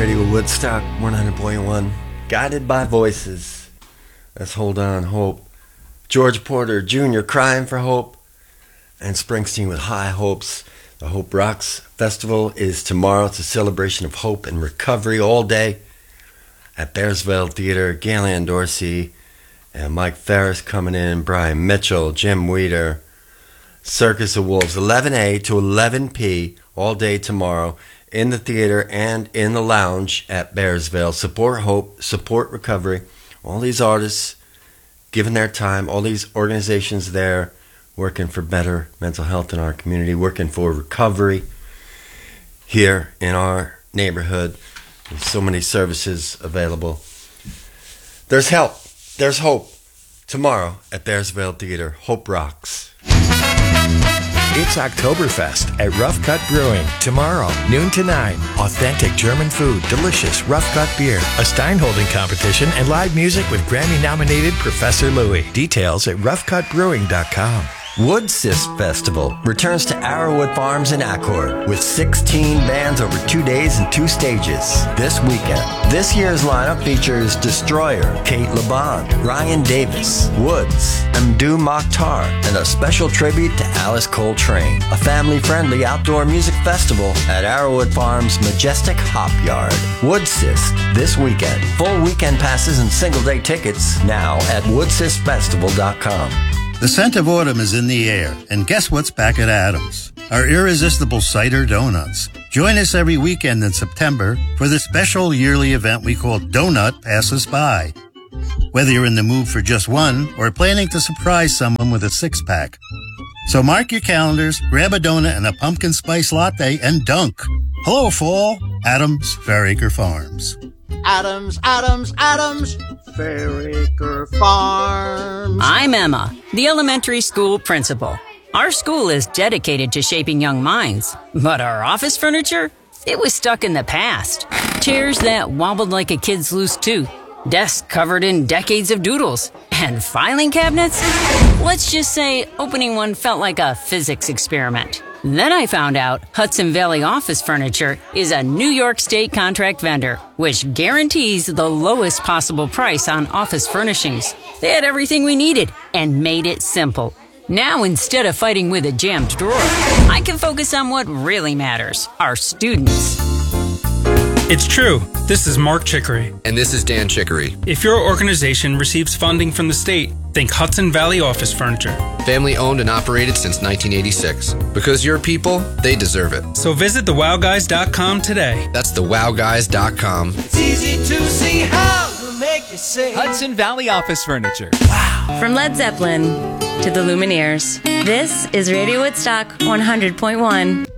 Radio Woodstock 100.1. Guided by Voices. Let's hold on, hope. George Porter Jr. Crying for Hope. And Springsteen with High Hopes. The Hope Rocks Festival is tomorrow. It's a celebration of hope and recovery all day at Bearsville Theater. Galen Dorsey and Mike Ferris coming in. Brian Mitchell, Jim Weeder. Circus of Wolves, 11A to 11P all day tomorrow in the theater and in the lounge at Bearsville. Support hope, support recovery. All these artists giving their time, all these organizations there working for better mental health in our community, working for recovery here in our neighborhood. There's so many services available. There's help. There's hope. Tomorrow at Bearsville Theater. Hope rocks. It's Oktoberfest at Rough Cut Brewing. Tomorrow, noon to 9. Authentic German food, delicious Rough Cut beer, a Steinholding competition, and live music with Grammy-nominated Professor Louie. Details at roughcutbrewing.com. Woodsist Festival returns to Arrowwood Farms in Accord with 16 bands over 2 days and 2 stages this weekend. This year's lineup features Destroyer, Kate Laban, Ryan Davis, Woods, Mdu Mokhtar, and a special tribute to Alice Coltrane. A family-friendly outdoor music festival at Arrowwood Farms' majestic hop yard. Woodsist this weekend. Full weekend passes and single-day tickets now at woodsistfestival.com. The scent of autumn is in the air, and guess what's back at Adams? Our irresistible cider donuts. Join us every weekend in September for the special yearly event we call Donut Passes By. Whether you're in the mood for just one or planning to surprise someone with a 6-pack. So mark your calendars, grab a donut and a pumpkin spice latte, and dunk. Hello, fall. Adams Fairacre Farms. Adams, Adams, Adams, Fairacre Farms. I'm Emma, the elementary school principal. Our school is dedicated to shaping young minds, but our office furniture, it was stuck in the past. Chairs that wobbled like a kid's loose tooth, desks covered in decades of doodles, and filing cabinets? Let's just say opening one felt like a physics experiment. Then I found out Hudson Valley Office Furniture is a New York State contract vendor, which guarantees the lowest possible price on office furnishings. They had everything we needed and made it simple. Now, instead of fighting with a jammed drawer, I can focus on what really matters, our students. It's true. This is Mark Chicory. And this is Dan Chicory. If your organization receives funding from the state, think Hudson Valley Office Furniture. Family owned and operated since 1986. Because your people, they deserve it. So visit thewowguys.com today. That's thewowguys.com. It's easy to see how we'll make you say Hudson Valley Office Furniture. Wow. From Led Zeppelin to the Lumineers, this is Radio Woodstock 100.1.